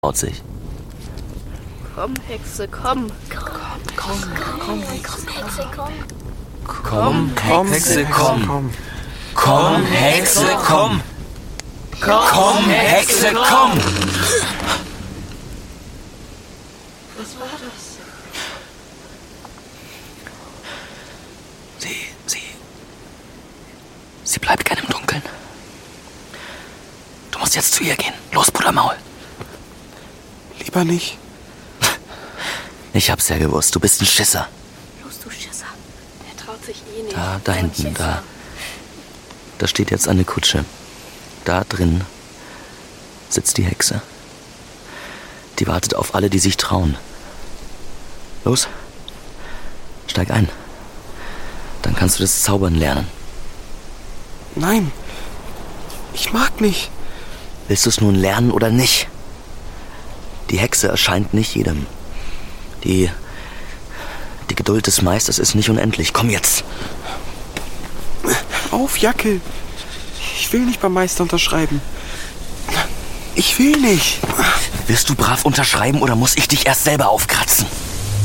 traut sich. Komm, Hexe, komm. Komm, Hexe, komm. Komm, Hexe, komm. Komm, Hexe, komm. Komm, Hexe, komm. Was war das? Sie bleibt gern im Dunkeln. Du musst jetzt zu ihr gehen. Los, Brudermaul. Lieber nicht. Ich hab's ja gewusst. Du bist ein Schisser. Los, du Schisser. Er traut sich eh nicht. Da hinten, da. Da steht jetzt eine Kutsche. Da drin sitzt die Hexe. Die wartet auf alle, die sich trauen. Los, steig ein. Dann kannst du das Zaubern lernen. Nein, ich mag nicht. Willst du es nun lernen oder nicht? Die Hexe erscheint nicht jedem. Die Geduld des Meisters ist nicht unendlich. Komm jetzt. Auf, Jacke. Ich will nicht beim Meister unterschreiben. Ich will nicht. Wirst du brav unterschreiben oder muss ich dich erst selber aufkratzen?